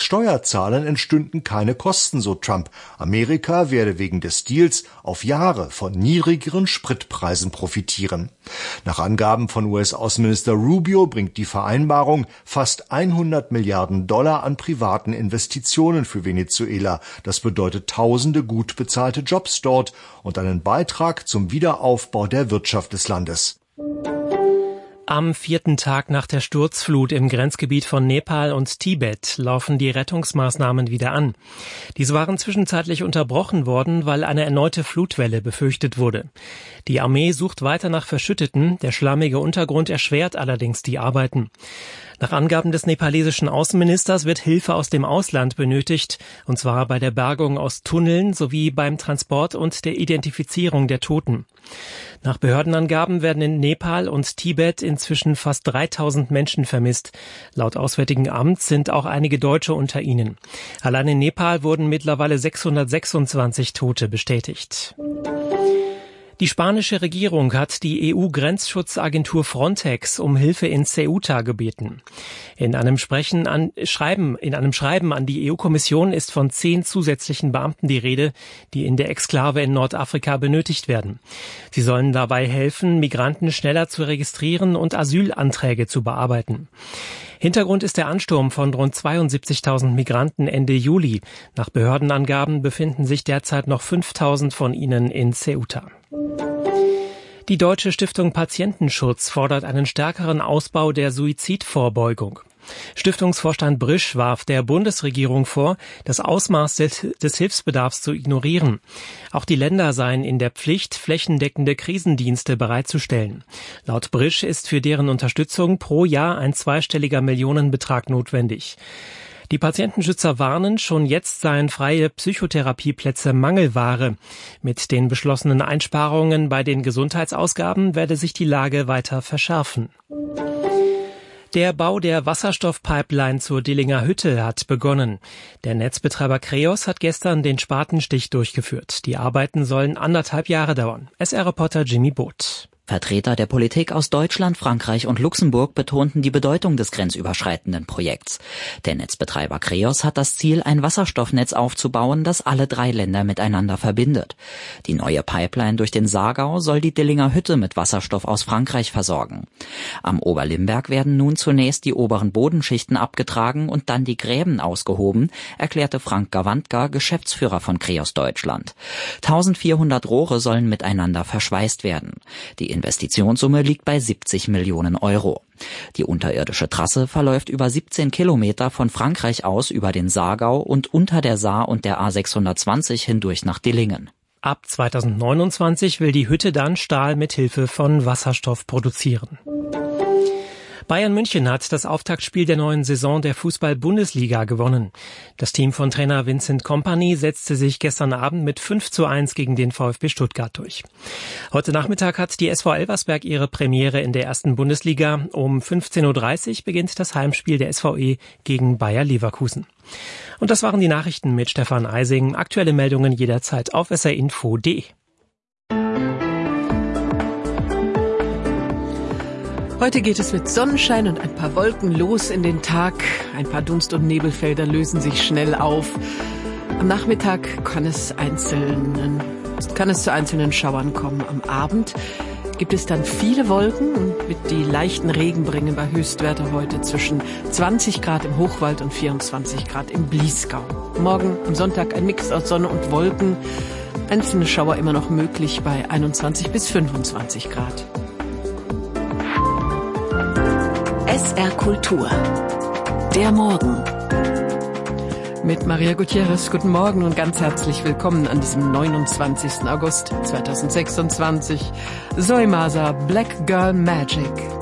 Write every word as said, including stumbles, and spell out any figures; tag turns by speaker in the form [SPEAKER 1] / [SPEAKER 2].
[SPEAKER 1] Steuerzahlern entstünden keine Kosten, so Trump. Amerika werde wegen des Deals auf Jahre von niedrigeren Spritpreisen profitieren. Nach Angaben von U S-Außenminister Rubio bringt die Vereinbarung fast hundert Milliarden Dollar an privaten Investitionen für Venezuela. Das bedeutet tausende gut bezahlte Jobs dort und einen Beitrag zum Wiederaufbau der Wirtschaft des Landes.
[SPEAKER 2] Am vierten Tag nach der Sturzflut im Grenzgebiet von Nepal und Tibet laufen die Rettungsmaßnahmen wieder an. Diese waren zwischenzeitlich unterbrochen worden, weil eine erneute Flutwelle befürchtet wurde. Die Armee sucht weiter nach Verschütteten, der schlammige Untergrund erschwert allerdings die Arbeiten. Nach Angaben des nepalesischen Außenministers wird Hilfe aus dem Ausland benötigt, und zwar bei der Bergung aus Tunneln sowie beim Transport und der Identifizierung der Toten. Nach Behördenangaben werden in Nepal und Tibet inzwischen fast dreitausend Menschen vermisst. Laut Auswärtigen Amt sind auch einige Deutsche unter ihnen. Allein in Nepal wurden mittlerweile sechshundertsechsundzwanzig Tote bestätigt. Die spanische Regierung hat die E U-Grenzschutzagentur Frontex um Hilfe in Ceuta gebeten. In einem Sprechen an, Schreiben, in einem Schreiben an die E U-Kommission ist von zehn zusätzlichen Beamten die Rede, die in der Exklave in Nordafrika benötigt werden. Sie sollen dabei helfen, Migranten schneller zu registrieren und Asylanträge zu bearbeiten. Hintergrund ist der Ansturm von rund zweiundsiebzigtausend Migranten Ende Juli. Nach Behördenangaben befinden sich derzeit noch fünftausend von ihnen in Ceuta. Die Deutsche Stiftung Patientenschutz fordert einen stärkeren Ausbau der Suizidvorbeugung. Stiftungsvorstand Brisch warf der Bundesregierung vor, das Ausmaß des, des Hilfsbedarfs zu ignorieren. Auch die Länder seien in der Pflicht, flächendeckende Krisendienste bereitzustellen. Laut Brisch ist für deren Unterstützung pro Jahr ein zweistelliger Millionenbetrag notwendig. Die Patientenschützer warnen, schon jetzt seien freie Psychotherapieplätze Mangelware. Mit den beschlossenen Einsparungen bei den Gesundheitsausgaben werde sich die Lage weiter verschärfen. Der Bau der Wasserstoffpipeline zur Dillinger Hütte hat begonnen. Der Netzbetreiber Kreos hat gestern den Spatenstich durchgeführt. Die Arbeiten sollen anderthalb Jahre dauern. S R-Reporter Jimmy Boot.
[SPEAKER 3] Vertreter der Politik aus Deutschland, Frankreich und Luxemburg betonten die Bedeutung des grenzüberschreitenden Projekts. Der Netzbetreiber Kreos hat das Ziel, ein Wasserstoffnetz aufzubauen, das alle drei Länder miteinander verbindet. Die neue Pipeline durch den Saargau soll die Dillinger Hütte mit Wasserstoff aus Frankreich versorgen. Am Oberlimberg werden nun zunächst die oberen Bodenschichten abgetragen und dann die Gräben ausgehoben, erklärte Frank Gawandka, Geschäftsführer von Kreos Deutschland. eintausendvierhundert Rohre sollen miteinander verschweißt werden. Die Investitionssumme liegt bei siebzig Millionen Euro. Die unterirdische Trasse verläuft über siebzehn Kilometer von Frankreich aus über den Saargau und unter der Saar und der A sechshundertzwanzig hindurch nach Dillingen.
[SPEAKER 2] Ab zweitausendneunundzwanzig will die Hütte dann Stahl mit Hilfe von Wasserstoff produzieren. Bayern München hat das Auftaktspiel der neuen Saison der Fußball-Bundesliga gewonnen. Das Team von Trainer Vincent Kompany setzte sich gestern Abend mit fünf zu eins gegen den VfB Stuttgart durch. Heute Nachmittag hat die S V Elversberg ihre Premiere in der ersten Bundesliga. Um fünfzehn Uhr dreißig beginnt das Heimspiel der S V E gegen Bayer Leverkusen. Und das waren die Nachrichten mit Stefan Eising. Aktuelle Meldungen jederzeit auf s r info punkt d e.
[SPEAKER 4] Heute geht es mit Sonnenschein und ein paar Wolken los in den Tag. Ein paar Dunst- und Nebelfelder lösen sich schnell auf. Am Nachmittag kann es einzelnen, kann es zu einzelnen Schauern kommen. Am Abend gibt es dann viele Wolken und wird die leichten Regen bringen bei Höchstwerte heute zwischen zwanzig Grad im Hochwald und vierundzwanzig Grad im Bliesgau. Morgen am Sonntag ein Mix aus Sonne und Wolken. Einzelne Schauer immer noch möglich bei einundzwanzig bis fünfundzwanzig Grad.
[SPEAKER 5] S R Kultur. Der Morgen.
[SPEAKER 4] Mit Maria Gutierrez, guten Morgen und ganz herzlich willkommen an diesem neunundzwanzigsten August zweitausendsechsundzwanzig. Zoe Maza, Black Girl Magic.